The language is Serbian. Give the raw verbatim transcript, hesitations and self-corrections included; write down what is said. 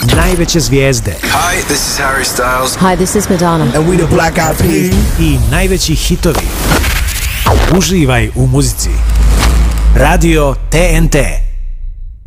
najveće zvijezde. Hi, this is Harry Styles. Hi, this is Madonna. And we the Black Eyed Peas. I najveći hitovi. Uživaj u muzici. Radio T N T.